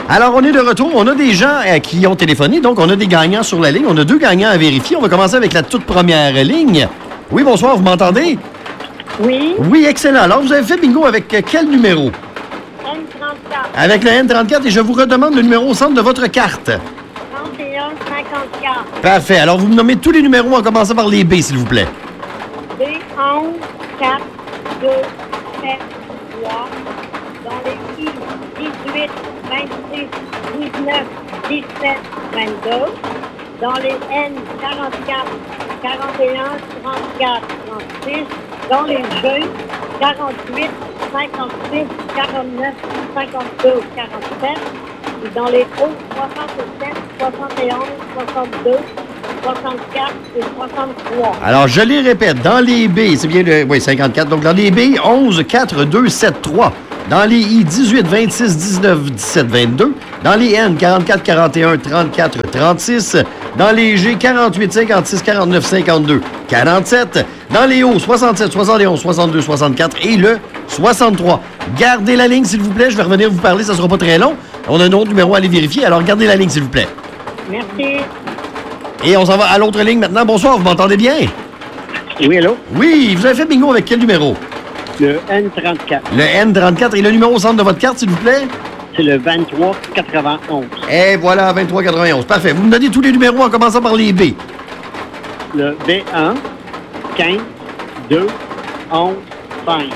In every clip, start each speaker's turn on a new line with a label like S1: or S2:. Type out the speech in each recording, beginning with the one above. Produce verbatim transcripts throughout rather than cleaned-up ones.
S1: Alors, on est de retour. On a des gens euh, qui ont téléphoné, donc on a des gagnants sur la ligne. On a deux gagnants à vérifier. On va commencer avec la toute première ligne. Oui, bonsoir, vous m'entendez?
S2: Oui.
S1: Oui, excellent. Alors, vous avez fait bingo avec euh, quel numéro?
S2: N trente-quatre.
S1: Avec le N trente-quatre, et je vous redemande le numéro au centre de votre carte.
S2: trente et un cinquante-quatre.
S1: Parfait. Alors, vous me nommez tous les numéros en commençant par les B, s'il vous plaît.
S2: B onze, quatre, deux, sept, trois. Dans les I, dix-huit, vingt-six, dix-neuf, dix-sept, vingt-deux. Dans les N, quarante-quatre, quarante et un, trente-quatre, trente-six. Dans les G, quarante-huit, cinquante-six, quarante-neuf, cinquante-deux, quarante-sept. Et dans les O, soixante-sept, soixante et onze, soixante-deux, soixante-quatre et soixante-trois.
S1: Alors, je les répète. Dans les B, c'est bien le... Oui, cinquante-quatre. Donc, dans les B, onze, quatre, deux, sept, trois. Dans les I, dix-huit, vingt-six, dix-neuf, dix-sept, vingt-deux. Dans les N, quarante-quatre, quarante et un, trente-quatre, trente-six. Dans les G, quarante-huit, cinquante-six, quarante-neuf, cinquante-deux, quarante-sept. Dans les O, soixante-sept, soixante et onze, soixante-deux, soixante-quatre et le soixante-trois. Gardez la ligne, s'il vous plaît. Je vais revenir vous parler. Ça ne sera pas très long. On a un autre numéro à aller vérifier. Alors, gardez la ligne, s'il vous plaît.
S2: Merci.
S1: Et on s'en va à l'autre ligne maintenant. Bonsoir, vous m'entendez bien?
S3: Oui, allô?
S1: Oui, vous avez fait bingo avec quel numéro?
S3: Le N trente-quatre.
S1: Le N trente-quatre. Et le numéro au centre de votre carte, s'il vous plaît?
S3: C'est le vingt-trois quatre-vingt-onze.
S1: Et voilà, vingt-trois quatre-vingt-onze. Parfait. Vous me donnez tous les numéros en commençant par les B.
S3: Le B un, quinze, deux, onze, cinq.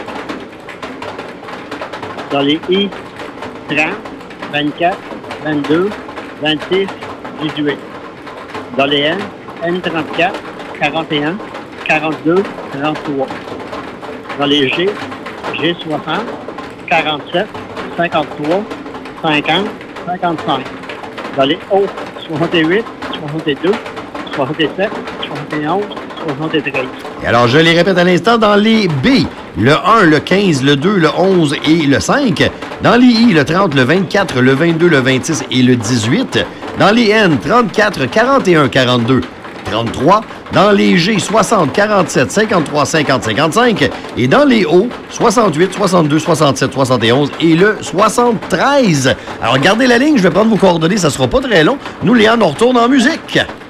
S3: Dans les I, trente, vingt-quatre, vingt-deux, vingt-six, dix-huit. Dans les N, N trente-quatre, quarante et un, quarante-deux, trente-trois. Dans les G, G soixante, quarante-sept, cinquante-trois, cinquante, cinquante-cinq. Dans les O, soixante-huit, soixante-deux, soixante-sept, soixante et onze, soixante-treize.
S1: Et alors, je les répète à l'instant, dans les B, le un, le quinze, le deux, le onze et le cinq. Dans les I, le trente, le vingt-quatre, le vingt-deux, le vingt-six et le dix-huit. Dans les N, trente-quatre, quarante et un, quarante-deux, trente-trois. Dans les G, soixante, quarante-sept, cinquante-trois, cinquante, cinquante-cinq. Et dans les O, soixante-huit, soixante-deux, soixante-sept, soixante et onze et le soixante-treize. Alors, gardez la ligne, je vais prendre vos coordonnées, ça sera pas très long. Nous, Léon, on retourne en musique.